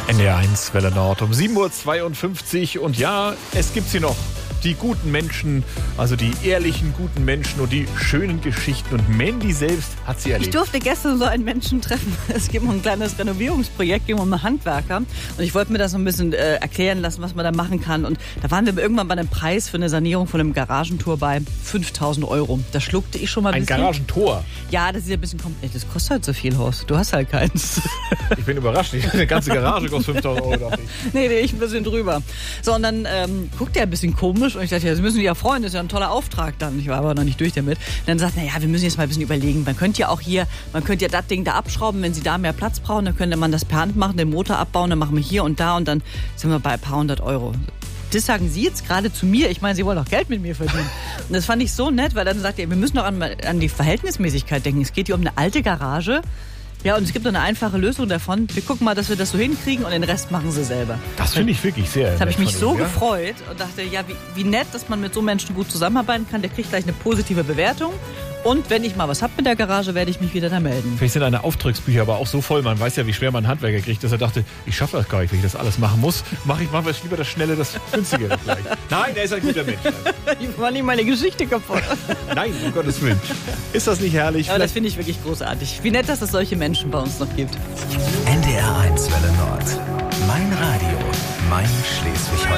NDR1 Welle Nord um 7.52 Uhr. Und ja, es gibt sie noch. Die guten Menschen, also die ehrlichen, guten Menschen und die schönen Geschichten. Und Mandy selbst hat sie erlebt. Ich durfte gestern so einen Menschen treffen. Es ging um ein kleines Renovierungsprojekt, ging um einen Handwerker. Und ich wollte mir das so ein bisschen erklären lassen, was man da machen kann. Und da waren wir irgendwann bei einem Preis für eine Sanierung von einem Garagentor bei 5.000 Euro. Da schluckte ich schon mal ein bisschen. Ein Garagentor? Ja, das ist ja ein bisschen kompliziert. Das kostet halt so viel, Horst. Du hast halt keins. Ich bin überrascht. Eine ganze Garage kostet 5.000 Euro, dachte ich. Nee, ich ein bisschen drüber. So, und dann guckt er ein bisschen komisch. Und ich dachte, ja, Sie müssen sich ja freuen, das ist ja ein toller Auftrag dann. Ich war aber noch nicht durch damit. Und dann sagt er, naja, wir müssen jetzt mal ein bisschen überlegen. Man könnte ja das Ding da abschrauben, wenn Sie da mehr Platz brauchen, dann könnte man das per Hand machen, den Motor abbauen, dann machen wir hier und da und dann sind wir bei ein paar hundert Euro. Das sagen Sie jetzt gerade zu mir. Ich meine, Sie wollen auch Geld mit mir verdienen. Und das fand ich so nett, weil dann sagt er, wir müssen doch an die Verhältnismäßigkeit denken. Es geht hier um eine alte Garage. Ja, und es gibt eine einfache Lösung davon. Wir gucken mal, dass wir das so hinkriegen und den Rest machen Sie selber. Das finde ich wirklich sehr Das habe ich mich von so Ihnen, ja? gefreut und dachte, ja, wie nett, dass man mit so Menschen gut zusammenarbeiten kann. Der kriegt gleich eine positive Bewertung. Und wenn ich mal was habe mit der Garage, werde ich mich wieder da melden. Vielleicht sind deine Auftragsbücher aber auch so voll, man weiß ja, wie schwer man einen Handwerker kriegt, dass er dachte, ich schaffe das gar nicht, wenn ich das alles machen muss. Mach ich lieber das Schnelle, das Günstige gleich. Nein, er ist ein guter Mensch. Ich war nicht meine Geschichte kaputt. Nein, um Gottes Willen. Ist das nicht herrlich? Aber das finde ich wirklich großartig. Wie nett, dass es solche Menschen bei uns noch gibt. NDR1 Welle Nord. Mein Radio, mein Schleswig-Holstein.